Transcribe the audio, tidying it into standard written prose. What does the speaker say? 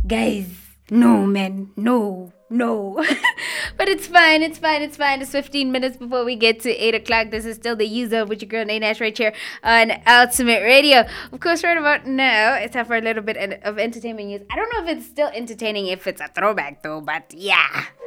Guys, no, man. No. No. But it's fine. It's fine. It's fine. It's 15 minutes before we get to 8 o'clock. This is still the user with your girl, Nash, right here on Ultimate Radio. Of course, right about now, it's time for a little bit of entertainment news. I don't know if it's still entertaining if it's a throwback, though, but yeah.